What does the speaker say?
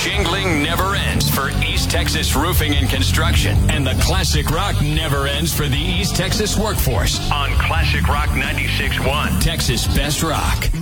Shingling never ends for East Texas Roofing and Construction. And the Classic Rock never ends for the East Texas workforce on Classic Rock 96.1, Texas Best Rock.